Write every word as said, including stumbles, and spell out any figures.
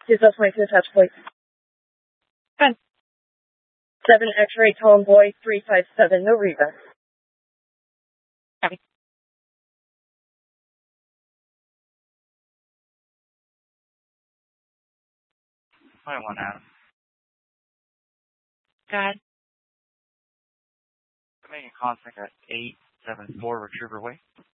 Just my two touch, please. Good. Seven X-ray Tomboy three five seven, no Reba. Copy. twenty-one Adam. Go ahead. Making contact at eight seven four Retriever Way.